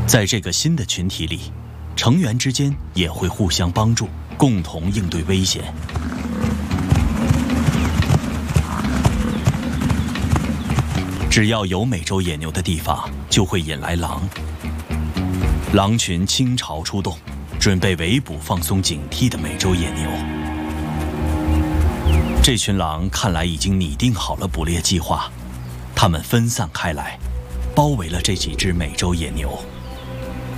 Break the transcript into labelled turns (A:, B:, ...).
A: 在这个新的群体里，成员之间也会互相帮助，共同应对危险。只要有美洲野牛的地方，就会引来狼。狼群倾巢出动，准备围捕放松警惕的美洲野牛。这群狼看来已经拟定好了捕猎计划，它们分散开来，包围了这几只美洲野牛。